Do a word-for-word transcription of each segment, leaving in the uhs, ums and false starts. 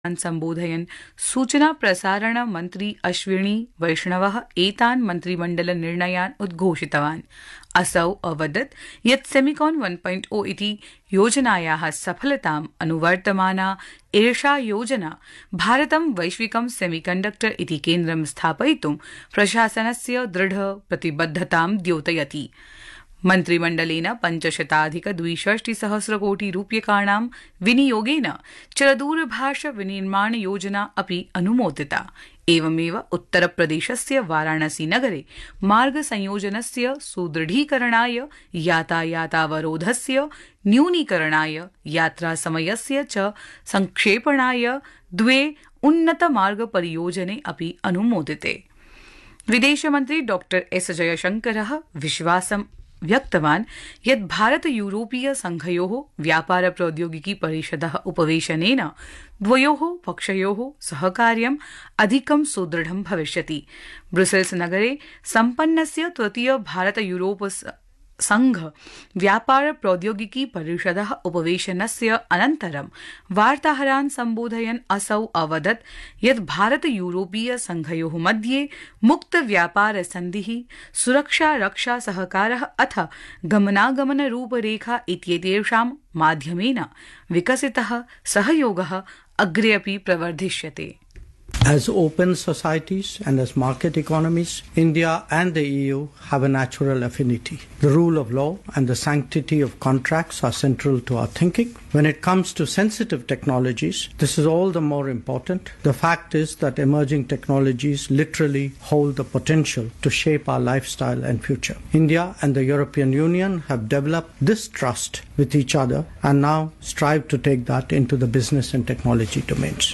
सम्बोधयन् सूचना प्रसारण मन्त्री अश्विनी वैष्णवः एतान् मन्त्रिमण्डलनिर्णयान् उद्घोषितवान्। असौ अवदत् यत् सेमिकॉन वन पॉइंट ओ इति योजनायाः सफलताम् अनुवर्तमाना एषा योजना भारतं वैश्विकं सेमीकण्डक्टर इति केन्द्रं स्थापयितुं प्रशासनस्य दृढ प्रतिबद्धतां द्योतयति। मन्त्रिमण्डलेन पञ्चशताधिक द्विषष्टिसहस्रकोटि रूप्यकाणां विनियोगेन चलदूरभाष विनिर्माण योजना अपि अनुमोदिता। एवमेव उत्तरप्रदेशस्य वाराणसी नगरे मार्गसंयोजनस्य सुदृढीकरणाय, यातायातावरोधस्य न्यूनीकरणाय, यात्रासमयस्य च संक्षेपणाय द्वे उन्नतमार्गपरियोजने अपि अनुमोदिते। विदेशमन्त्री डॉक्टर एस जयशंकरः विश्वासं व्यक्तवान् यत् भारत यूरोपीय संघयोः व्यापार प्रौद्योगिकी परिषदः उपवेशनेन द्वयोः पक्षयोः सहकार्यम् अधिकं सुदृढं भविष्यति। ब्रुसेल्स नगरे सम्पन्नस्य तृतीय भारत यूरोप संघ व्यापार प्रौद्योगिकी परिषदः उपवेशनस्य अनन्तरं वार्ताहरान् सम्बोधयन् असौ अवदत् यत् भारत यूरोपीय संघयोः मध्ये मुक्त व्यापार सन्धिः, सुरक्षा रक्षा सहकारः अथ गमनागमन रूपरेखा इत्येतेषां माध्यमेन विकसितः सहयोगः अग्रे अपि प्रवर्धिष्यते। As open societies and as market economies, India and the E U have a natural affinity. The rule of law and the sanctity of contracts are central to our thinking. When it comes to sensitive technologies, this is all the more important. The fact is that emerging technologies literally hold the potential to shape our lifestyle and future. India and the European Union have developed this trust with each other and now strive to take that into the business and technology domains.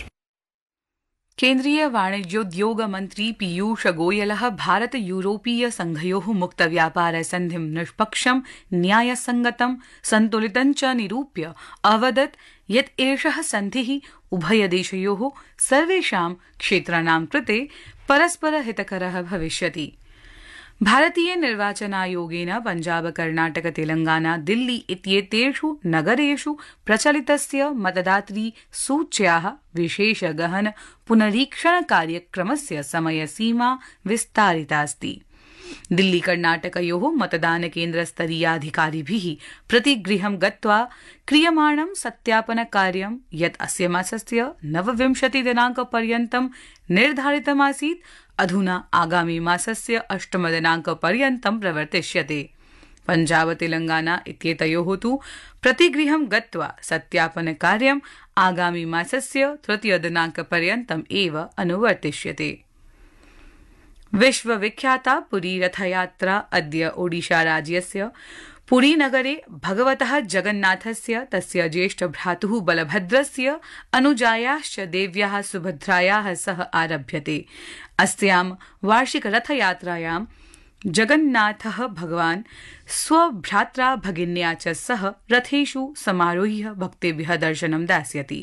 केन्द्रीय वाणिज्योद्योग मन्त्री पीयूष गोयलः भारत यूरोपीय संघयोः मुक्त व्यापार सन्धिं निष्पक्षं, न्यायसंगतं, सन्तुलितं च निरूप्य अवदत् यत् एषः सन्धिः उभयदेशयोः सर्वेषां क्षेत्राणां कृते परस्परहितकरः भविष्यति। भारतीय निर्वाचनायोगेन पञ्जाब, कर्णाटक, तेलंगाना, दिल्ली इत्येतेषु नगरेषु प्रचलितस्य मतदातृ सूच्याः विशेष गहन पुनरीक्षण कार्यक्रमस्य समयसीमा विस्तारितास्ति। दिल्ली कर्णाटकयोः मतदान केन्द्रस्तरीयाधिकारिभिः प्रतिगृहं गत्वा क्रियमाणं सत्यापन कार्यं यत् अस्य मासस्य नवविंशति दिनाङ्कपर्यन्तं निर्धारितमासीत् अधुना आगामी मासस्य अष्टम दिनाङ्कपर्यन्तं प्रवर्तिष्यते। पञ्जाब, तेलंगाना इत्येतयोः तु प्रतिगृहं गत्वा सत्यापन कार्यम् आगामी मासस्य तृतीय दिनाङ्कपर्यन्तम् एव अनुवर्तिष्यते। विश्वविख्याता पुरी रथयात्रा अद्य ओडिशा राज्यस्य पुरी नगरे भगवतः जगन्नाथस्य, तस्य ज्येष्ठ भ्रातुः बलभद्रस्य, अनुजायाश्च देव्याः सुभद्रायाः सह आरभ्यते। अस्यां वार्षिक रथयात्रायां जगन्नाथः भगवान् स्वभ्रात्रा भगिन्या च सह रथेषु समारोह्य भक्तेभ्यः दर्शनं दास्यति।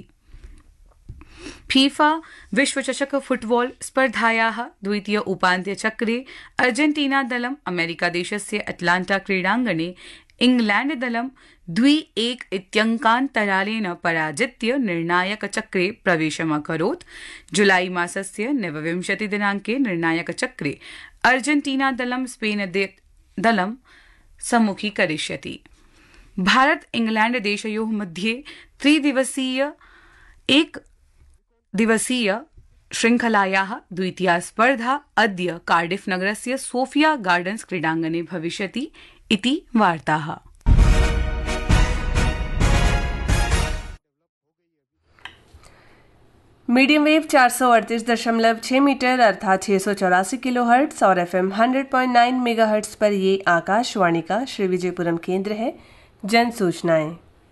फीफा विश्वचषक फुटबॉल स्पर्धायाः द्वितीय उपान्त्यचक्रे अर्जेन्टीना दलम् अमेरिकादेशस्य अटलाण्टा क्रीडाङ्गणे इंग्लैंड दलं द्वि एक इत्यङ्कान्तरालेन पराजित्य निर्णायकचक्रे प्रवेशमकरोत्। जुलाई मासस्य नवविंशति दिनाङ्के निर्णायकचक्रे अर्जेन्टीना दलं स्पेन दलं सम्मुखीकरिष्यति। भारत इंग्लैंड देशयोः मध्ये त्रिदिवसीय एक दिवसीय श्रृंखलायाः द्वितीया स्पर्धा अद्य कार्डिफ नगरस्य सोफिया गार्डन्स क्रीडाङ्गणे भविष्यति इति वार्ताः। मीडियम वेव चार सौ अड़तीस दशमलव छह मीटर अर्थात छह सौ चौरासी किलो हर्ट्स और F am hundred point nine mega hertz पर ये आकाशवाणी का श्री विजयपुरम केंद्र है। जन सूचनाएं।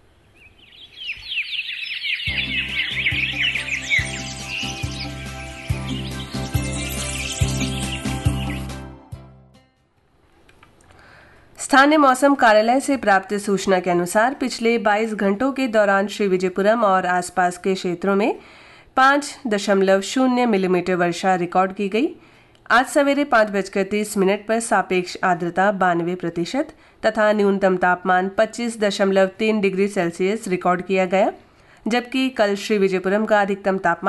स्थानीय मौसम कार्यालय से प्राप्त सूचना के अनुसार पिछले बाईस घंटों के दौरान श्री विजयपुरम और आसपास के क्षेत्रों में पाँच दशमलव शून्य मिलीमीटर वर्षा रिकॉर्ड की गई। आज सवेरे पाँच बजकर तीस मिनट पर सापेक्ष आर्द्रता बानवे प्रतिशत तथा न्यूनतम तापमान पच्चीस दशमलव तीन डिग्री सेल्सियस रिकॉर्ड किया गया, जबकि कल श्री विजयपुरम का अधिकतम तापमान